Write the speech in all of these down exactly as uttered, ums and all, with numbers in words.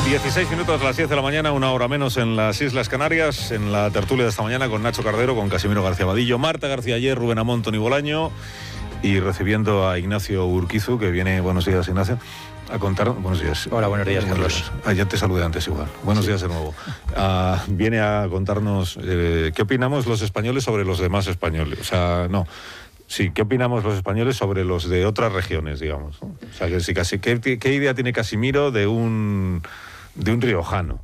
dieciséis minutos a las diez de la mañana, una hora menos en las Islas Canarias, en la tertulia de esta mañana con Nacho Cardero, con Casimiro García Vadillo, Marta García Ayer, Rubén Amón, Toni Bolaño y recibiendo a Ignacio Urquizu, que viene, buenos días Ignacio, a contar, buenos días. Hola, buenos días, Carlos. Ah, ya te saludé antes igual. Buenos días de nuevo. Uh, viene a contarnos eh, qué opinamos los españoles sobre los demás españoles. O sea, no... Sí, ¿qué opinamos los españoles sobre los de otras regiones, digamos? ¿No? O sea, que si casi, ¿qué, ¿qué idea tiene Casimiro de un de un riojano?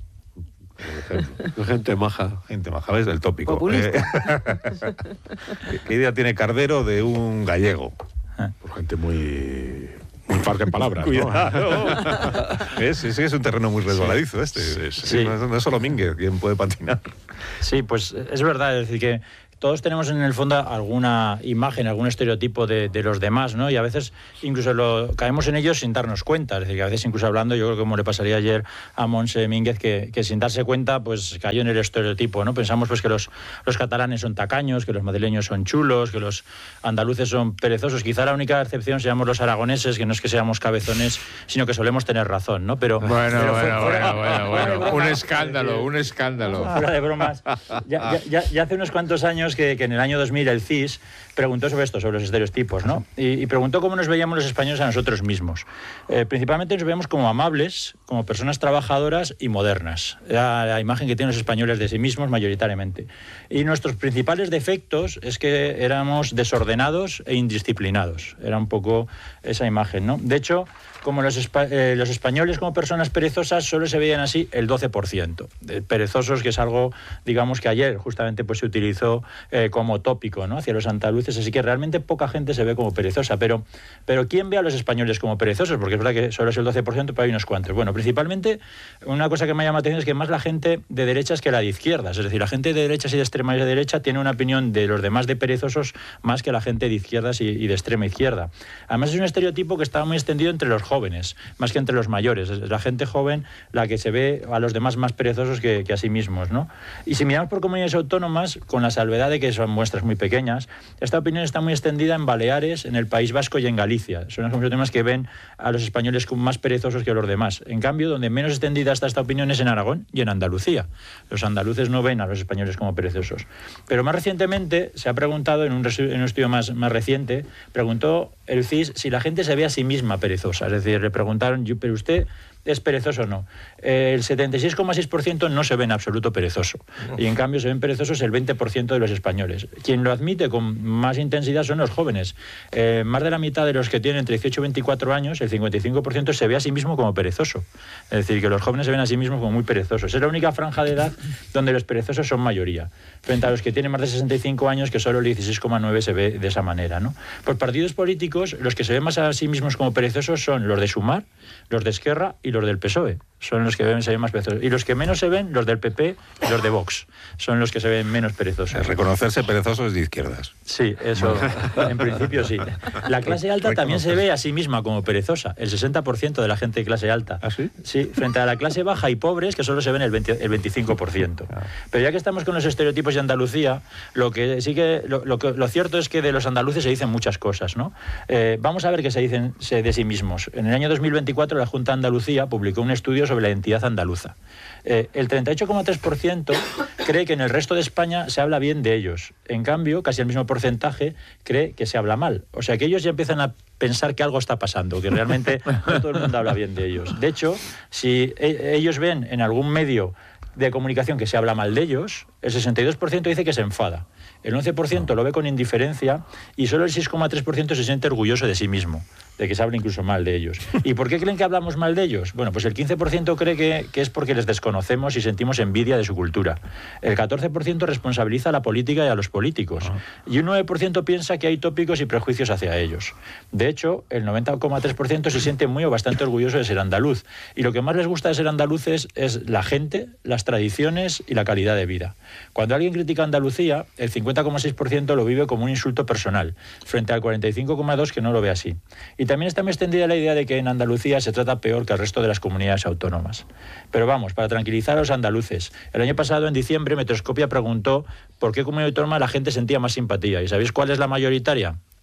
Por ejemplo. Gente maja. Gente maja, ¿ves? El tópico. Populista. Eh, ¿Qué idea tiene Cardero de un gallego? Pues gente muy... muy farca en palabras, Cuidado. ¿no? ¿Ves? Sí, sí, es un terreno muy resbaladizo este. Sí, sí. Sí, no, es, no es solo Mínguez quien puede patinar. Sí, pues es verdad, es decir, que todos tenemos en el fondo alguna imagen, algún estereotipo de, de los demás, ¿no? Y a veces incluso lo, caemos en ellos sin darnos cuenta. Es decir, que a veces incluso hablando, yo creo que como le pasaría ayer a Montse Mínguez, que, que sin darse cuenta, pues cayó en el estereotipo, ¿no? Pensamos pues que los, los catalanes son tacaños, que los madrileños son chulos, que los andaluces son perezosos. Quizá la única excepción seamos los aragoneses, que no es que seamos cabezones, sino que solemos tener razón, ¿no? Pero... Bueno, pero bueno, fuera, bueno, bueno, bueno. bromas, Un escándalo, un escándalo. Fuera de bromas. Ya, ya, ya, ya hace unos cuantos años que, que en el año dos mil el C I S preguntó sobre esto, sobre los estereotipos, ¿no? Y, y preguntó cómo nos veíamos los españoles a nosotros mismos. Eh, principalmente nos veíamos como amables, como personas trabajadoras y modernas. Era la imagen que tienen los españoles de sí mismos mayoritariamente. Y nuestros principales defectos es que éramos desordenados e indisciplinados. Era un poco esa imagen, ¿no? De hecho, como los, espa eh, los españoles como personas perezosas solo se veían así el doce por ciento. De perezosos, que es algo, digamos, que ayer justamente pues, se utilizó eh, como tópico, ¿no? Hacia los andaluces, así que realmente poca gente se ve como perezosa. Pero, pero ¿quién ve a los españoles como perezosos? Porque es verdad que solo es el doce por ciento, pero hay unos cuantos. Bueno, principalmente una cosa que me llama la atención es que más la gente de derechas que la de izquierdas. Es decir, la gente de derechas y de extrema y de derecha tiene una opinión de los demás de perezosos más que la gente de izquierdas y, y de extrema izquierda. Además es un estereotipo que está muy extendido entre los jóvenes. jóvenes, más que entre los mayores. Es la gente joven la que se ve a los demás más perezosos que, que a sí mismos, ¿no? Y si miramos por comunidades autónomas, con la salvedad de que son muestras muy pequeñas, esta opinión está muy extendida en Baleares, en el País Vasco y en Galicia. Son las comunidades autónomas que ven a los españoles como más perezosos que los demás. En cambio, donde menos extendida está esta opinión es en Aragón y en Andalucía. Los andaluces no ven a los españoles como perezosos. Pero más recientemente se ha preguntado, en un, en un estudio más, más reciente, preguntó el C I S si la gente se ve a sí misma perezosa. Es decir, le preguntaron, ¿pero usted es perezoso o no? Eh, el setenta y seis coma seis por ciento no se ven en absoluto perezoso. Y en cambio se ven perezosos el veinte por ciento de los españoles. Quien lo admite con más intensidad son los jóvenes. Eh, más de la mitad de los que tienen entre dieciocho y veinticuatro años, el cincuenta y cinco por ciento se ve a sí mismo como perezoso. Es decir, que los jóvenes se ven a sí mismos como muy perezosos. Es la única franja de edad donde los perezosos son mayoría, frente a los que tienen más de sesenta y cinco años, que solo el dieciséis coma nueve se ve de esa manera, ¿no? Por partidos políticos, los que se ven más a sí mismos como perezosos son los de Sumar, los de Esquerra y los del P S O E. Son los que ven, se ven más perezosos. Y los que menos se ven, los del P P y los de Vox. Son los que se ven menos perezosos. Reconocerse perezoso es de izquierdas. Sí, eso, en principio sí. La clase alta también se ve a sí misma como perezosa. El sesenta por ciento de la gente de clase alta. ¿Ah, sí? Sí, frente a la clase baja y pobres, que solo se ven el, veinte, el veinticinco por ciento. Pero ya que estamos con los estereotipos de Andalucía, lo que sí que lo, lo, que, lo cierto es que de los andaluces se dicen muchas cosas, ¿no? Eh, vamos a ver qué se dicen se, de sí mismos. En el año dos mil veinticuatro, la Junta de Andalucía publicó un estudio sobre la identidad andaluza. Eh, el treinta y ocho coma tres por ciento cree que en el resto de España se habla bien de ellos. En cambio, casi el mismo porcentaje cree que se habla mal. O sea, que ellos ya empiezan a pensar que algo está pasando, que realmente no todo el mundo habla bien de ellos. De hecho, si e- ellos ven en algún medio de comunicación que se habla mal de ellos, el sesenta y dos por ciento dice que se enfada. El once por ciento lo ve con indiferencia y solo el seis coma tres por ciento se siente orgulloso de sí mismo, de que se habla incluso mal de ellos. ¿Y por qué creen que hablamos mal de ellos? Bueno, pues el quince por ciento cree que, que es porque les desconocemos y sentimos envidia de su cultura. El catorce por ciento responsabiliza a la política y a los políticos. Y un nueve por ciento piensa que hay tópicos y prejuicios hacia ellos. De hecho, el noventa coma tres por ciento se siente muy o bastante orgulloso de ser andaluz. Y lo que más les gusta de ser andaluces es la gente, las tradiciones y la calidad de vida. Cuando alguien critica a Andalucía, el cincuenta coma seis por ciento lo vive como un insulto personal, frente al cuarenta y cinco coma dos por ciento que no lo ve así. Y también está muy extendida la idea de que en Andalucía se trata peor que el resto de las comunidades autónomas. Pero vamos, para tranquilizar a los andaluces, el año pasado, en diciembre, Metroscopia preguntó por qué comunidad autónoma la gente sentía más simpatía. ¿Y sabéis cuál es la mayoritaria?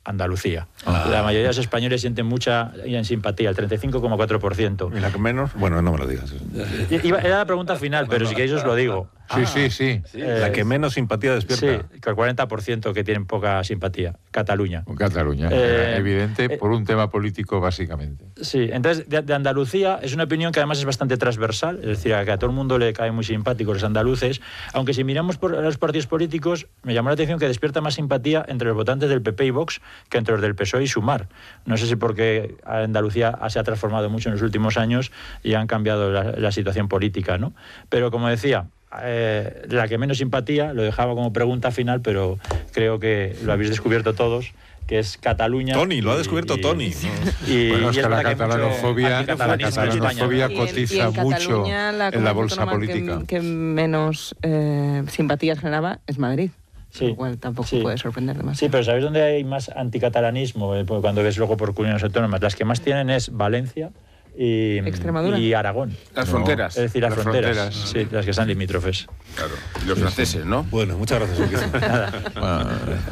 Andalucía. Ah. La mayoría de los españoles sienten mucha simpatía, el treinta y cinco coma cuatro por ciento. ¿Y la que menos? Bueno, no me lo digas. Era la pregunta final, pero si queréis os lo digo. Sí, sí, sí. Eh, la que menos simpatía despierta. Sí, el cuarenta por ciento que tienen poca simpatía. Cataluña. Cataluña, eh, evidente, eh, por un tema político básicamente. Sí, entonces de, de Andalucía es una opinión que además es bastante transversal, es decir, a que a todo el mundo le caen muy simpáticos los andaluces, aunque si miramos por los partidos políticos, me llamó la atención que despierta más simpatía entre los votantes del P P y Vox que entre los del P S O E y Sumar. No sé si porque Andalucía se ha transformado mucho en los últimos años y han cambiado la, la situación política, ¿no? Pero como decía, Eh, la que menos simpatía, lo dejaba como pregunta final, pero creo que lo habéis descubierto todos, que es Cataluña. Tony, lo ha descubierto y, Tony. Y, y, bueno, es que la catalanofobia, la catalanofobia cotiza en mucho la en la bolsa política. Que, que menos eh, simpatías generaba es Madrid. Sí, lo cual tampoco sí. puede sorprender demasiado. Sí, pero ¿sabéis dónde hay más anticatalanismo? Eh, cuando ves luego por comunidades autónomas, las que más tienen es Valencia y, Extremadura y Aragón. Las no, fronteras. Es decir, las, las fronteras, fronteras. Sí, las que están limítrofes. Claro. Y los franceses, ¿no? Bueno, muchas gracias. Bueno,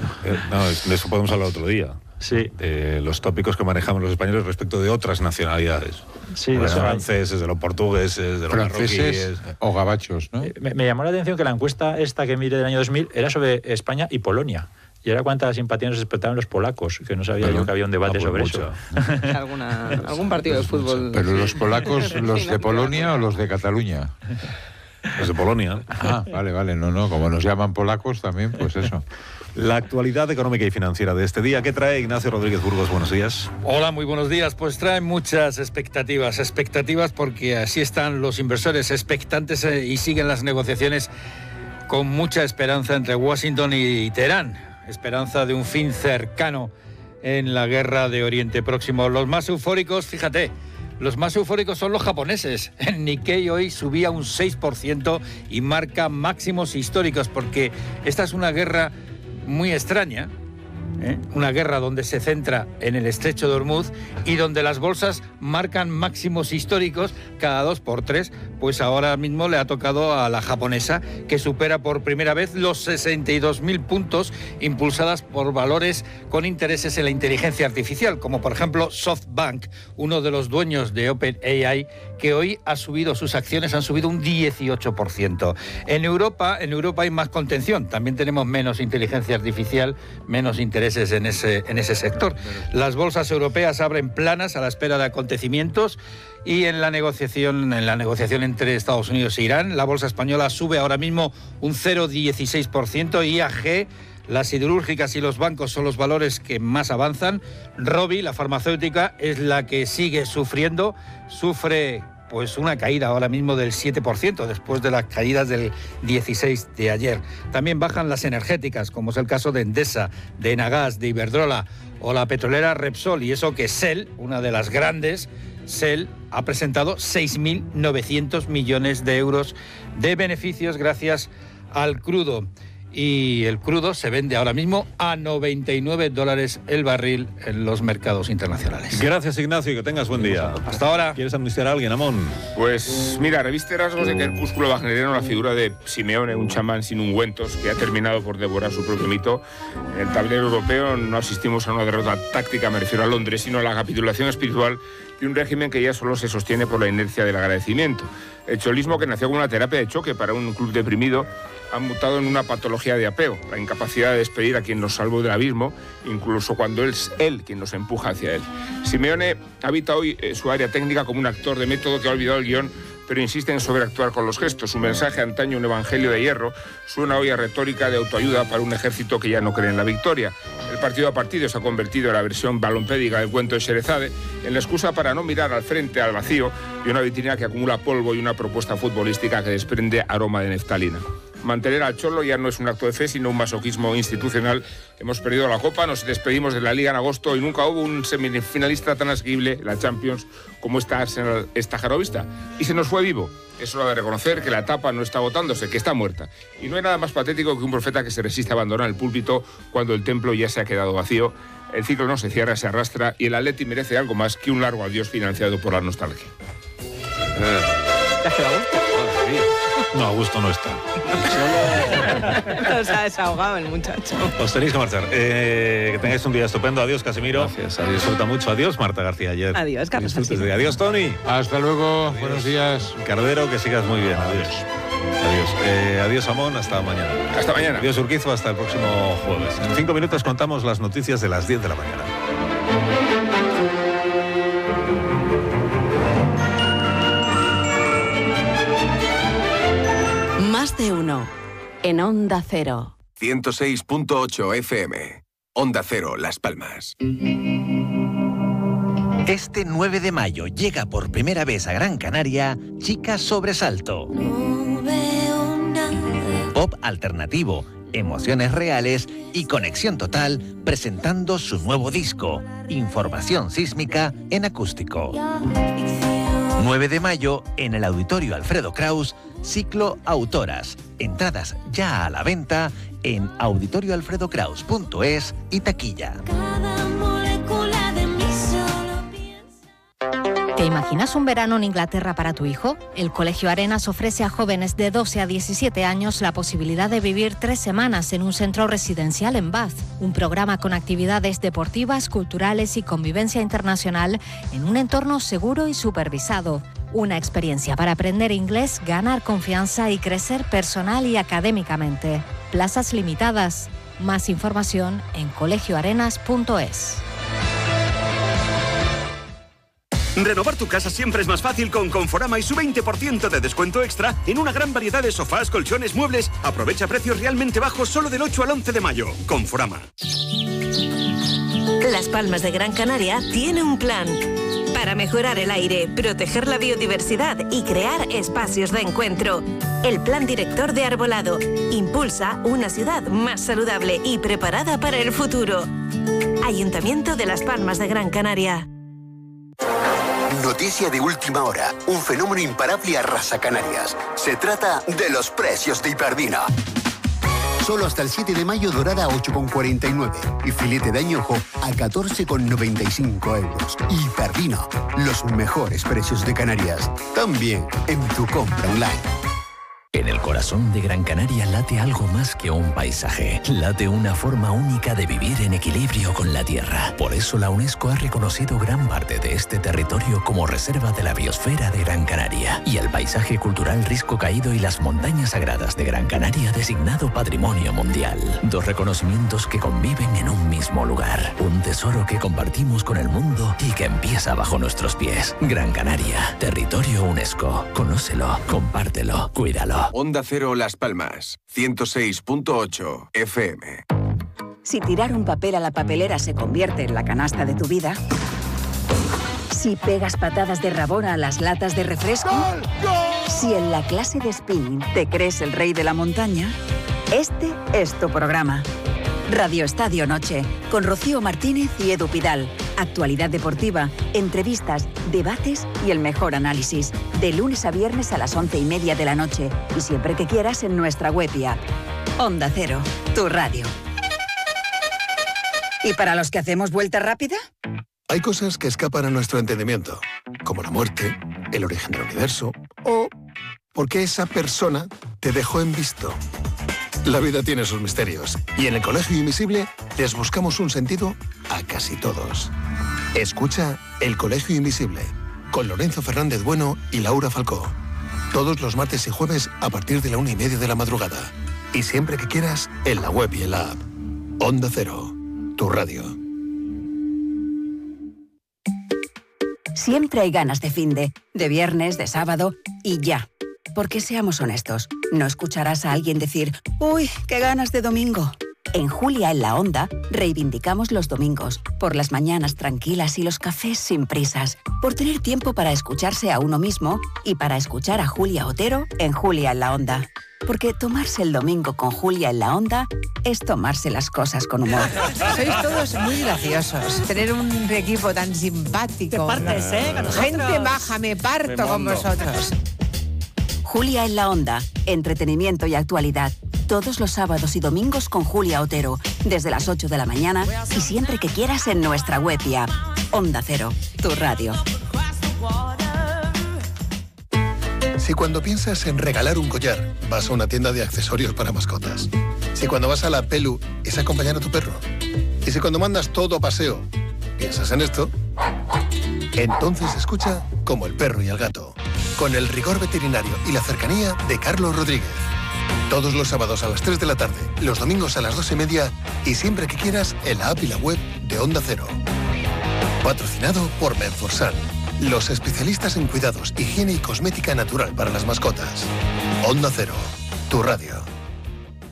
no, de eso podemos hablar otro día. Sí. De los tópicos que manejamos los españoles respecto de otras nacionalidades. Sí, de los bueno, franceses, de los portugueses, de los franceses marroquíes. O gabachos, ¿no? Me, me llamó la atención que la encuesta esta que mire del año dos mil era sobre España y Polonia. Y era cuánta simpatía nos despertaban los polacos, que no sabía pero, yo que había un debate no, pues sobre mucha. eso. Alguna, algún partido de fútbol. Pero los polacos, los de Polonia o los de Cataluña. Los de Polonia. Ah, vale, vale, no, no, como nos llaman polacos también, pues eso. La actualidad económica y financiera de este día, ¿qué trae Ignacio Rodríguez Burgos? Buenos días. Hola, muy buenos días. Pues trae muchas expectativas, expectativas porque así están los inversores expectantes y siguen las negociaciones con mucha esperanza entre Washington y Teherán. Esperanza de un fin cercano en la guerra de Oriente Próximo. Los más eufóricos, fíjate, los más eufóricos son los japoneses. El Nikkei hoy subía un seis por ciento y marca máximos históricos porque esta es una guerra muy extraña, ¿eh? Una guerra donde se centra en el estrecho de Hormuz y donde las bolsas marcan máximos históricos cada dos por tres, pues ahora mismo le ha tocado a la japonesa, que supera por primera vez los sesenta y dos mil puntos, impulsadas por valores con intereses en la inteligencia artificial, como por ejemplo SoftBank, uno de los dueños de OpenAI, que hoy ha subido, sus acciones han subido un dieciocho por ciento. En Europa, en Europa hay más contención, también tenemos menos inteligencia artificial, menos intereses en ese, en ese sector. Las bolsas europeas abren planas a la espera de acontecimientos y en la negociación, en la negociación entre Estados Unidos e Irán, la bolsa española sube ahora mismo un cero coma dieciséis por ciento, I A G, las siderúrgicas y los bancos son los valores que más avanzan. Robi, la farmacéutica, es la que sigue sufriendo, sufre pues una caída ahora mismo del siete por ciento después de las caídas del dieciséis por ciento de ayer. También bajan las energéticas, como es el caso de Endesa, de Enagas, de Iberdrola o la petrolera Repsol, y eso que Shell, una de las grandes, Shell ha presentado seis mil novecientos millones de euros de beneficios gracias al crudo. Y el crudo se vende ahora mismo a noventa y nueve dólares el barril en los mercados internacionales. Gracias, Ignacio, y que tengas buen día. Hasta ahora. ¿Quieres amnistiar a alguien, Amón? Pues mira, reviste rasgos de crepúsculo wagneriano la figura de Simeone, un chamán sin ungüentos que ha terminado por devorar su propio mito. En el tablero europeo no asistimos a una derrota táctica, me refiero a Londres, sino a la capitulación espiritual de un régimen que ya solo se sostiene por la inercia del agradecimiento. El cholismo, que nació como una terapia de choque para un club deprimido, ha mutado en una patología de apeo, la incapacidad de despedir a quien nos salvó del abismo, incluso cuando es él quien nos empuja hacia él. Simeone habita hoy eh, su área técnica como un actor de método que ha olvidado el guión, pero insiste en sobreactuar con los gestos. Su mensaje, antaño un evangelio de hierro, suena hoy a retórica de autoayuda para un ejército que ya no cree en la victoria. El partido a partido se ha convertido en la versión balompédica del cuento de Sherezade, en la excusa para no mirar al frente, al vacío, y una vitrina que acumula polvo y una propuesta futbolística que desprende aroma de neftalina. Mantener al Cholo ya no es un acto de fe, sino un masoquismo institucional. Hemos perdido la Copa, nos despedimos de la Liga en agosto y nunca hubo un semifinalista tan asequible, la Champions, como esta Arsenal, esta jarovista. Y se nos fue vivo. Es hora de reconocer que la etapa no está agotándose, que está muerta. Y no hay nada más patético que un profeta que se resiste a abandonar el púlpito cuando el templo ya se ha quedado vacío. El ciclo no se cierra, se arrastra, y el Atleti merece algo más que un largo adiós financiado por la nostalgia. ¿Te has quedado? García. No, a gusto no está. Nos ha desahogado el muchacho. Os tenéis que marchar. Eh, que tengáis un día estupendo. Adiós, Casimiro. Gracias, adiós. Disfruta mucho. Adiós, Marta García. Ayer. Adiós, Carlos. Adiós, Tony. Hasta luego. Adiós. Buenos días. Cardero, que sigas muy bien. Adiós. Adiós. Eh, adiós, Amón. Hasta mañana. Hasta mañana. Adiós, Urquizo. Hasta el próximo jueves. En cinco minutos contamos las noticias de las diez de la mañana. Más de uno. En Onda Cero. ciento seis punto ocho F M. Onda Cero, Las Palmas. Este nueve de mayo llega por primera vez a Gran Canaria Chica Sobresalto. Pop alternativo, emociones reales y conexión total presentando su nuevo disco, Información Sísmica en acústico. nueve de mayo en el Auditorio Alfredo Kraus, ciclo Autoras. Entradas ya a la venta en auditorio alfredo kraus punto es y taquilla. ¿Te imaginas un verano en Inglaterra para tu hijo? El Colegio Arenas ofrece a jóvenes de doce a diecisiete años la posibilidad de vivir tres semanas en un centro residencial en Bath, un programa con actividades deportivas, culturales y convivencia internacional en un entorno seguro y supervisado. Una experiencia para aprender inglés, ganar confianza y crecer personal y académicamente. Plazas limitadas. Más información en colegio arenas punto es. Renovar tu casa siempre es más fácil con Conforama y su veinte por ciento de descuento extra en una gran variedad de sofás, colchones, muebles. Aprovecha precios realmente bajos solo del ocho al once de mayo. Conforama. Las Palmas de Gran Canaria tiene un plan para mejorar el aire, proteger la biodiversidad y crear espacios de encuentro. El Plan Director de Arbolado impulsa una ciudad más saludable y preparada para el futuro. Ayuntamiento de Las Palmas de Gran Canaria. Noticia de última hora. Un fenómeno imparable arrasa Canarias. Se trata de los precios de Hiperdina. Solo hasta el siete de mayo dorada a ocho con cuarenta y nueve y filete de añojo a catorce con noventa y cinco euros. Hiperdina, los mejores precios de Canarias. También en tu compra online. En el corazón de Gran Canaria late algo más que un paisaje. Late una forma única de vivir en equilibrio con la tierra. Por eso la UNESCO ha reconocido gran parte de este territorio como reserva de la biosfera de Gran Canaria y el paisaje cultural Risco Caído y las montañas sagradas de Gran Canaria designado Patrimonio Mundial. Dos reconocimientos que conviven en un mismo lugar. Un tesoro que compartimos con el mundo y que empieza bajo nuestros pies. Gran Canaria, territorio UNESCO. Conócelo, compártelo, cuídalo. Onda Cero Las Palmas, ciento seis punto ocho F M. Si tirar un papel a la papelera se convierte en la canasta de tu vida, si pegas patadas de rabona a las latas de refresco, ¡Gol! ¡Gol! Si en la clase de spinning te crees el rey de la montaña, este es tu programa. Radio Estadio Noche, con Rocío Martínez y Edu Pidal. Actualidad deportiva, entrevistas, debates y el mejor análisis. De lunes a viernes a las once y media de la noche. Y siempre que quieras en nuestra web y app. Onda Cero, tu radio. ¿Y para los que hacemos vuelta rápida? Hay cosas que escapan a nuestro entendimiento, como la muerte, el origen del universo o por qué esa persona te dejó en visto. La vida tiene sus misterios y en el Colegio Invisible les buscamos un sentido a casi todos. Escucha El Colegio Invisible con Lorenzo Fernández Bueno y Laura Falcó. Todos los martes y jueves a partir de la una y media de la madrugada. Y siempre que quieras en la web y en la app. Onda Cero, tu radio. Siempre hay ganas de finde, de viernes, de sábado y ya. Porque seamos honestos, no escucharás a alguien decir «Uy, qué ganas de domingo». En Julia en la Onda reivindicamos los domingos, por las mañanas tranquilas y los cafés sin prisas, por tener tiempo para escucharse a uno mismo y para escuchar a Julia Otero en Julia en la Onda. Porque tomarse el domingo con Julia en la Onda es tomarse las cosas con humor. Sois todos muy graciosos. Tener un equipo tan simpático. Te partes, ¿eh? Con nosotros. Gente maja, me parto con vosotros. Julia en la Onda, entretenimiento y actualidad. Todos los sábados y domingos con Julia Otero, desde las ocho de la mañana y siempre que quieras en nuestra web y app. Onda Cero, tu radio. Si cuando piensas en regalar un collar, vas a una tienda de accesorios para mascotas. Si cuando vas a la Pelu es acompañar a tu perro. Y si cuando mandas todo a paseo, piensas en esto, entonces escucha Como el perro y el gato, con el rigor veterinario y la cercanía de Carlos Rodríguez. Todos los sábados a las tres de la tarde, los domingos a las dos y media y siempre que quieras en la app y la web de Onda Cero. Patrocinado por Menforsan, los especialistas en cuidados, higiene y cosmética natural para las mascotas. Onda Cero, tu radio.